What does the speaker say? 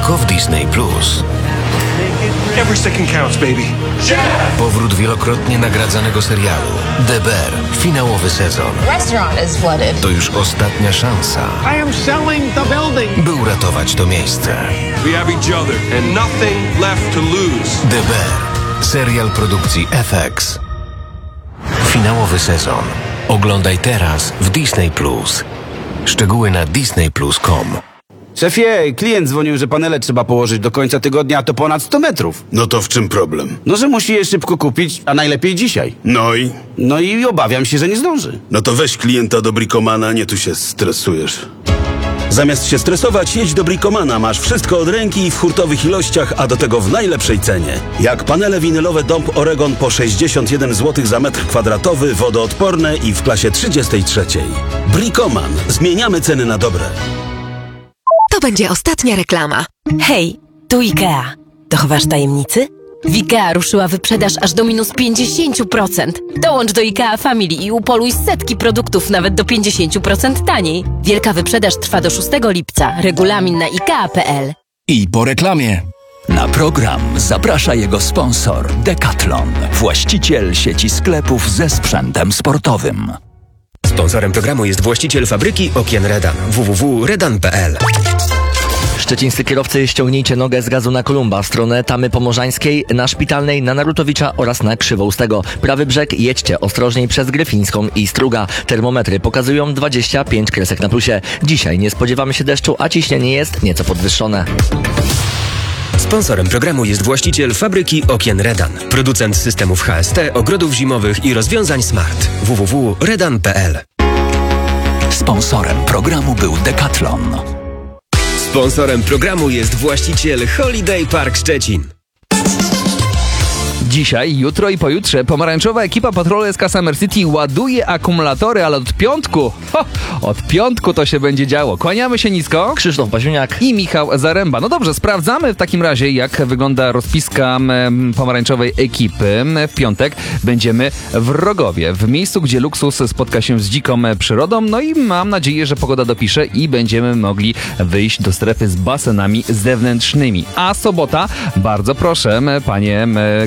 tylko w Disney+. Every second counts, baby. Powrót wielokrotnie nagradzanego serialu The Bear, finałowy sezon. Restaurant is flooded. To już ostatnia szansa, I am selling the building. by uratować to miejsce. We have each other and nothing left to lose. The Bear, serial produkcji FX. Finałowy sezon. Oglądaj teraz w Disney+. Szczegóły na disneyplus.com. Szefie, klient dzwonił, że panele trzeba położyć do końca tygodnia, a to ponad 100 metrów. No to w czym problem? No, że musi je szybko kupić, a najlepiej dzisiaj. No i Obawiam się, że nie zdąży. No to weź klienta do Bricomana, nie tu się stresujesz. Zamiast się stresować, jedź do Bricomana. Masz wszystko od ręki i w hurtowych ilościach, a do tego w najlepszej cenie. Jak panele winylowe Dąb Oregon po 61 zł za metr kwadratowy, wodoodporne i w klasie 33. Bricoman. Zmieniamy ceny na dobre. To będzie ostatnia reklama. Hej, tu IKEA. Dochowasz tajemnicy? W IKEA ruszyła wyprzedaż aż do minus 50%. Dołącz do IKEA Family i upoluj setki produktów nawet do 50% taniej. Wielka wyprzedaż trwa do 6 lipca. Regulamin na IKEA.pl. I po reklamie. Na program zaprasza jego sponsor Decathlon, właściciel sieci sklepów ze sprzętem sportowym. Sponsorem programu jest właściciel fabryki okien Redan www.redan.pl. Szczecińscy kierowcy, ściągnijcie nogę z gazu na Kolumba w stronę Tamy Pomorzańskiej, na Szpitalnej, na Narutowicza oraz na Krzywoustego. Prawy brzeg jedźcie ostrożniej przez Gryfińską i Struga. Termometry pokazują 25 kresek na plusie. Dzisiaj nie spodziewamy się deszczu, a ciśnienie jest nieco podwyższone. Sponsorem programu jest właściciel fabryki okien Redan, producent systemów HST, ogrodów zimowych i rozwiązań smart www.redan.pl. Sponsorem programu był Decathlon. Sponsorem programu jest właściciel Holiday Park Szczecin. Dzisiaj, jutro i pojutrze pomarańczowa ekipa patrolu SK Summer City ładuje akumulatory, ale od piątku to się będzie działo. Kłaniamy się nisko. Krzysztof Baziuniak I Michał Zaręba. No dobrze, sprawdzamy w takim razie, jak wygląda rozpiska pomarańczowej ekipy. W piątek będziemy w Rogowie, w miejscu, gdzie luksus spotka się z dziką przyrodą. No i mam nadzieję, że pogoda dopisze i będziemy mogli wyjść do strefy z basenami zewnętrznymi. A sobota, bardzo proszę, panie